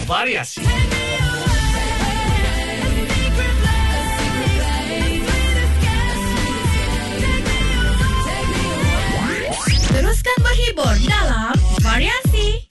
Variasi. Teruskan berhibur dalam Variasi.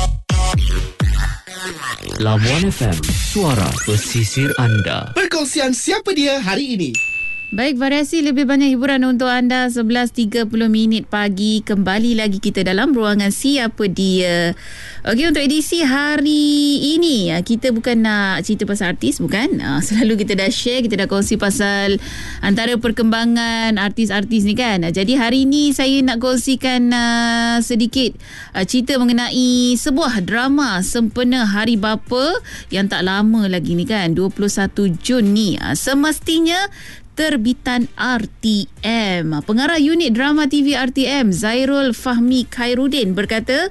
Labuan FM, suara pesisir anda. Perkongsian siapa dia hari ini. Baik, Variasi, lebih banyak hiburan untuk anda. 11.30 pagi. Kembali lagi kita dalam ruangan Siapa Dia. Okey, untuk edisi hari ini, kita bukan nak cerita pasal artis, bukan. Selalu kita dah share, kita dah kongsi pasal antara perkembangan artis-artis ni kan. Jadi hari ini saya nak kongsikan sedikit cerita mengenai sebuah drama sempena Hari Bapa yang tak lama lagi ni kan, 21 Jun ni. Semestinya terbitan RTM. Pengarah unit drama TV RTM, Zairul Fahmi Khairuddin, berkata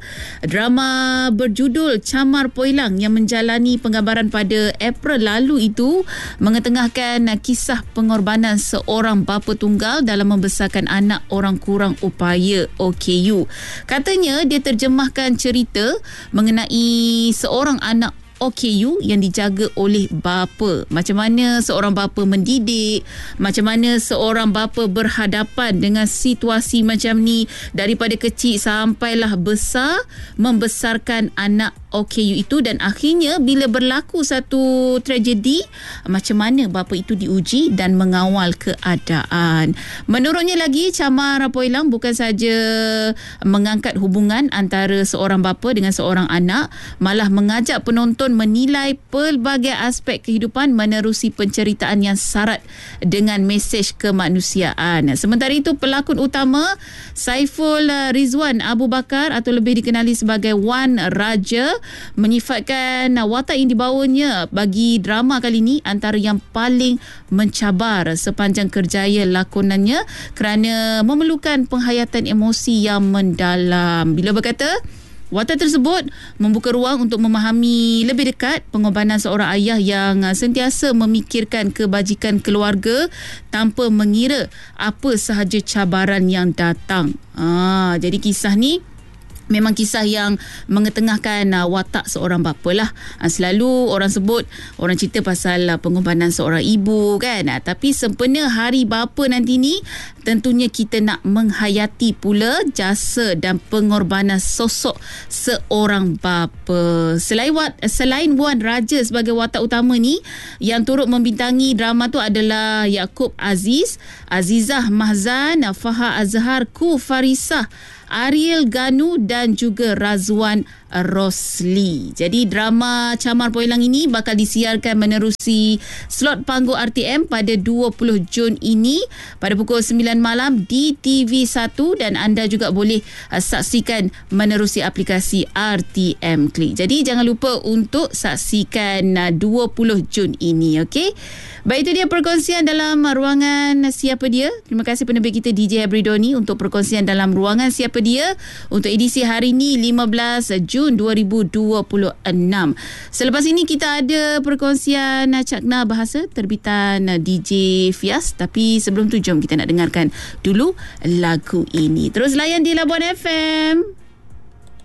drama berjudul Camar Poilang yang menjalani penggambaran pada April lalu itu mengetengahkan kisah pengorbanan seorang bapa tunggal dalam membesarkan anak orang kurang upaya OKU. Katanya dia terjemahkan cerita mengenai seorang anak OKU yang dijaga oleh bapa. Macam mana seorang bapa mendidik, macam mana seorang bapa berhadapan dengan situasi macam ni daripada kecil sampailah besar membesarkan anak OKU itu, dan akhirnya bila berlaku satu tragedi, macam mana bapa itu diuji dan mengawal keadaan. Menurutnya lagi, Camar Poilang bukan saja mengangkat hubungan antara seorang bapa dengan seorang anak, malah mengajak penonton menilai pelbagai aspek kehidupan menerusi penceritaan yang syarat dengan mesej kemanusiaan. Sementara itu, pelakon utama Saiful Rizwan Abu Bakar atau lebih dikenali sebagai Wan Raja menyifatkan watak yang dibawanya bagi drama kali ini antara yang paling mencabar sepanjang kerjaya lakonannya kerana memerlukan penghayatan emosi yang mendalam. Bila berkata, watak tersebut membuka ruang untuk memahami lebih dekat pengorbanan seorang ayah yang sentiasa memikirkan kebajikan keluarga tanpa mengira apa sahaja cabaran yang datang. Jadi kisah ni memang kisah yang mengetengahkan watak seorang bapa lah. Selalu orang sebut, orang cerita pasal pengorbanan seorang ibu kan. Tapi sempena Hari Bapa nanti ni, tentunya kita nak menghayati pula jasa dan pengorbanan sosok seorang bapa. Selain Wan Raja sebagai watak utama ni, yang turut membintangi drama tu adalah Yaakob Aziz, Azizah Mahzan, Faha Azhar, Ku Farisah, Ariel Ganu dan juga Razwan Rosli. Jadi drama Camar Poilang ini bakal disiarkan menerusi slot panggung RTM pada 20 Jun ini pada pukul 9 malam di TV1, dan anda juga boleh saksikan menerusi aplikasi RTM Klik. Jadi jangan lupa untuk saksikan 20 Jun ini, okey? Baik, itu dia perkongsian dalam ruangan Siapa Dia. Terima kasih penerbit kita DJ Abridoni untuk perkongsian dalam ruangan Siapa Dia untuk edisi hari ini 15 Jun 2026. Selepas ini kita ada perkongsian Cakna Bahasa terbitan DJ Fias, tapi sebelum tu jom kita nak dengarkan dulu lagu ini. Terus layan di Labuan FM.